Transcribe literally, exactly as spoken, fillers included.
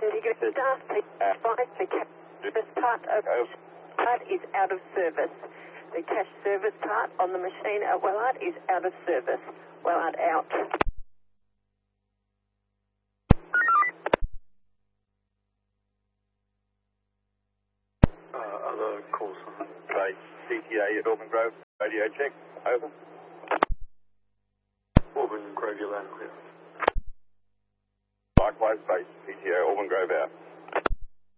The staff advise the cash service part of part is out of service. The cash service part on the machine at Wellard is out of service. Wellard out. Uh, other calls. Okay, C T A at Auburn Grove, radio check, over. Auburn Grove, you're loud and clear. Likewise, base C T A Auburn Grove out.